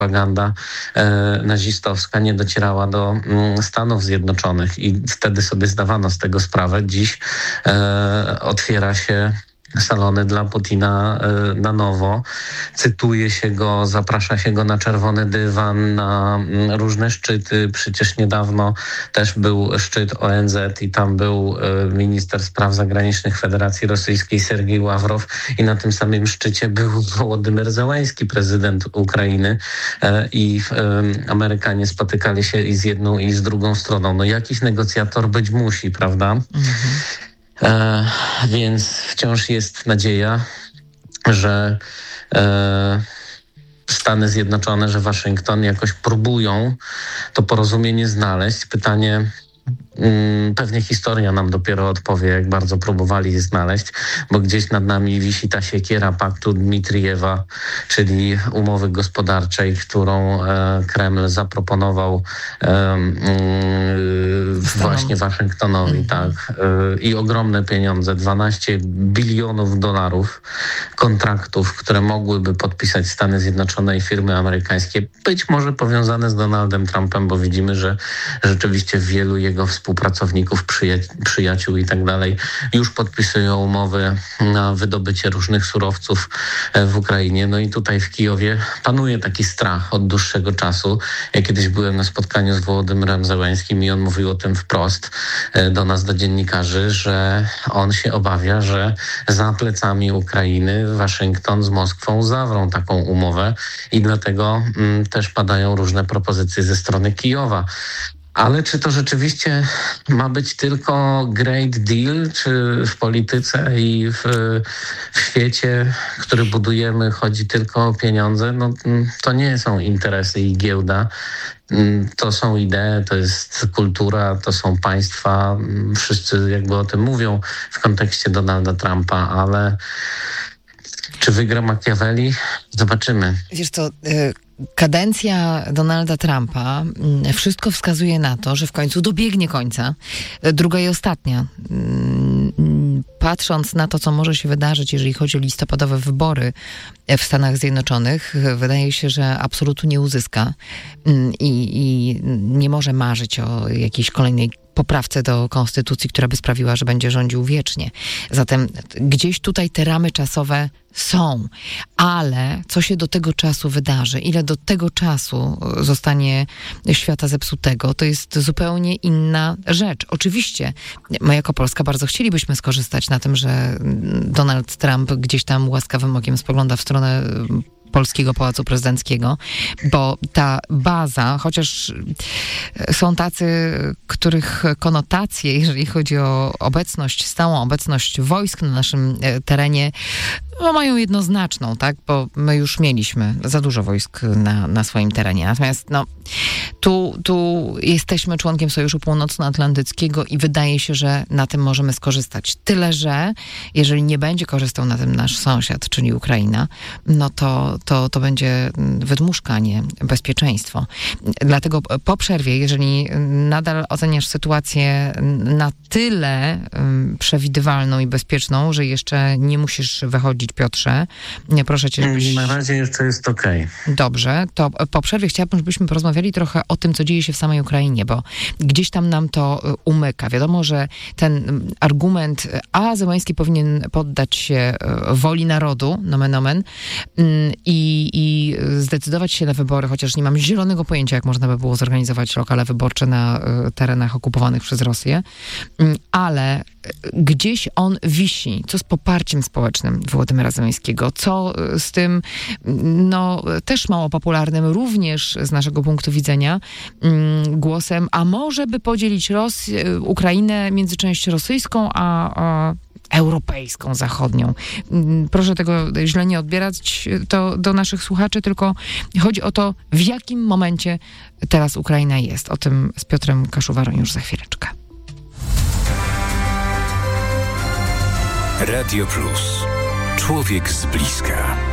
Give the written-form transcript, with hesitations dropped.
propaganda nazistowska nie docierała do Stanów Zjednoczonych i wtedy sobie zdawano z tego sprawę. Dziś otwiera się salony dla Putina na nowo. Cytuje się go, zaprasza się go na czerwony dywan, na różne szczyty. Przecież niedawno też był szczyt ONZ i tam był minister spraw zagranicznych Federacji Rosyjskiej Sergiej Ławrow i na tym samym szczycie był Wołodymyr Zełański, prezydent Ukrainy i Amerykanie spotykali się i z jedną i z drugą stroną. No jakiś negocjator być musi, prawda? Więc wciąż jest nadzieja, że Stany Zjednoczone, że Waszyngton jakoś próbują to porozumienie znaleźć. Pytanie, pewnie historia nam dopiero odpowie, jak bardzo próbowali je znaleźć, bo gdzieś nad nami wisi ta siekiera paktu Dmitrijewa, czyli umowy gospodarczej, którą Kreml zaproponował właśnie Waszyngtonowi, tak. I ogromne pieniądze, $12 bilionów kontraktów, które mogłyby podpisać Stany Zjednoczone i firmy amerykańskie, być może powiązane z Donaldem Trumpem, bo widzimy, że rzeczywiście wielu jego współpracowników, przyjaciół i tak dalej już podpisują umowy na wydobycie różnych surowców w Ukrainie. No i tutaj w Kijowie panuje taki strach od dłuższego czasu. Ja kiedyś byłem na spotkaniu z Wołodymyrem Zełańskim i on mówił o tym wprost do nas, do dziennikarzy, że on się obawia, że za plecami Ukrainy Waszyngton z Moskwą zawrą taką umowę i dlatego też padają różne propozycje ze strony Kijowa. Ale czy to rzeczywiście ma być tylko great deal, czy w polityce i w świecie, który budujemy, chodzi tylko o pieniądze? No, to nie są interesy i giełda. To są idee, to jest kultura, to są państwa. Wszyscy jakby o tym mówią w kontekście Donalda Trumpa, ale czy wygra Machiavelli? Zobaczymy. Wiesz co, kadencja Donalda Trumpa, wszystko wskazuje na to, że w końcu dobiegnie końca. Druga i ostatnia. Patrząc na to, co może się wydarzyć, jeżeli chodzi o listopadowe wybory w Stanach Zjednoczonych, wydaje się, że absolutu nie uzyska i nie może marzyć o jakiejś kolejnej poprawce do konstytucji, która by sprawiła, że będzie rządził wiecznie. Zatem gdzieś tutaj te ramy czasowe są, ale co się do tego czasu wydarzy, ile do tego czasu zostanie świata zepsutego, to jest zupełnie inna rzecz. Oczywiście my jako Polska bardzo chcielibyśmy skorzystać na tym, że Donald Trump gdzieś tam łaskawym okiem spogląda w stronę polskiego Pałacu Prezydenckiego, bo ta baza, chociaż są tacy, których konotacje, jeżeli chodzi o obecność, stałą obecność wojsk na naszym terenie, no, mają jednoznaczną, tak? Bo my już mieliśmy za dużo wojsk na swoim terenie. Natomiast tu jesteśmy członkiem Sojuszu Północnoatlantyckiego i wydaje się, że na tym możemy skorzystać. Tyle, że jeżeli nie będzie korzystał na tym nasz sąsiad, czyli Ukraina, no to będzie wydmuszka, nie bezpieczeństwo. Dlatego po przerwie, jeżeli nadal oceniasz sytuację na tyle przewidywalną i bezpieczną, że jeszcze nie musisz wychodzić, Piotrze, proszę cię, żebyś... Na razie jeszcze jest okej. Dobrze, to po przerwie chciałabym, żebyśmy porozmawiali trochę o tym, co dzieje się w samej Ukrainie, bo gdzieś tam nam to umyka. Wiadomo, że ten argument, Zełański powinien poddać się woli narodu, nomen omen, i zdecydować się na wybory, chociaż nie mam zielonego pojęcia, jak można by było zorganizować lokale wyborcze na terenach okupowanych przez Rosję, ale gdzieś on wisi. Co z poparciem społecznym Wołodymyra Zełańskiego? Co z tym, też mało popularnym, również z naszego punktu widzenia, głosem, a może by podzielić Ukrainę między część rosyjską, a europejską, zachodnią. Proszę tego źle nie odbierać to do naszych słuchaczy, tylko chodzi o to, w jakim momencie teraz Ukraina jest. O tym z Piotrem Kaszuwarą już za chwileczkę. Radio Plus. Człowiek z bliska.